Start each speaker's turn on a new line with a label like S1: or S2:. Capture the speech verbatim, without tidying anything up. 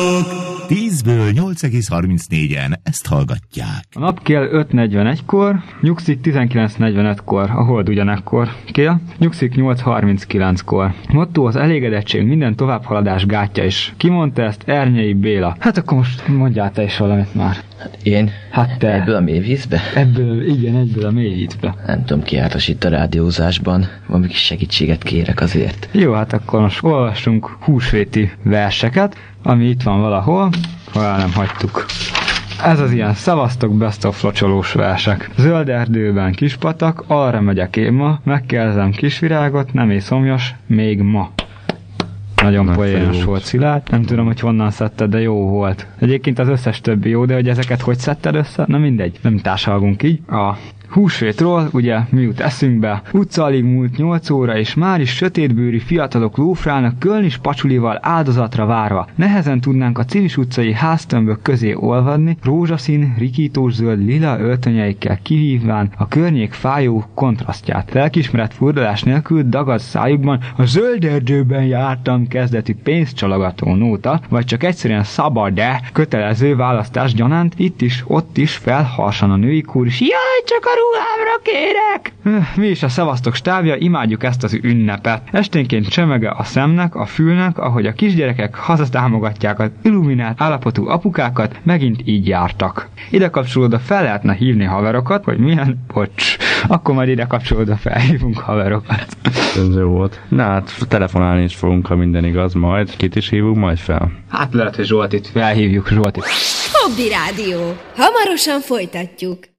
S1: tízből nyolc egész harmincnégyen ezt hallgatják.
S2: A nap kél öt negyvenegykor, nyugszik tizenkilenc negyvenötkor, a hold ugyanekkor kél, nyugszik nyolc harminckilenckor. Motto az elégedettség minden továbbhaladás gátja is. Ki mondta ezt? Ernyei Béla. Hát akkor most mondjál te is valamit már.
S3: Hát én?
S2: Hát te.
S3: Ebből a mélyvízbe?
S2: Ebből, igen, egyből a mélyvízbe.
S3: Nem tudom, ki jártas itt a rádiózásban. Valami kis segítséget kérek azért.
S2: Jó, hát akkor most olvassunk húsvéti verseket, ami itt van valahol, ha el nem hagytuk. Ez az ilyen szavaztok best of locsolós versek. Zöld erdőben kispatak, arra megyek én ma, megkérdezem kisvirágot, nem észomjas, még ma. Nagyon poénos volt, Szilárd. Nem tudom, hogy honnan szedted, de jó volt. Egyébként az összes többi jó, de hogy ezeket hogy szedted össze? Na mindegy, nem társalgunk így. A húsvétról, ugye, mi jut eszünkbe? Utca alig múlt nyolc óra, és már is sötétbőrű fiatalok lófrálnak kölnis pacsulival áldozatra várva. Nehezen tudnánk a Civis utcai háztömbök közé olvadni, rózsaszín, rikítós zöld lila öltönyeikkel kihívván a környék fájó kontrasztját. Lelkismeret furdalás nélkül dagad szájukban a zöld erdőben jártam kezdeti pénzcsalogató nóta, vagy csak egyszerűen szabad-e kötelező választás gyanánt, itt is, ott is felharsan a női kórus. Jaj, csak a ruhámra kérek! Mi is a szevasztok stábja, imádjuk ezt az ünnepet. Esténként csemege a szemnek, a fülnek, ahogy a kisgyerekek hazatámogatják az illuminált állapotú apukákat, megint így jártak. Ide kapcsolódva fel lehetne hívni haverokat, hogy milyen, bocs, akkor majd ide kapcsolódva felhívunk haverokat.
S4: Ez jó volt. Na hát telefonálni is fogunk, ha minden igaz, majd kit is hívunk majd fel.
S2: Hát lehet, hogy Zsoltit felhívjuk, Zsoltit.
S5: Hobby Rádió. Hamarosan folytatjuk.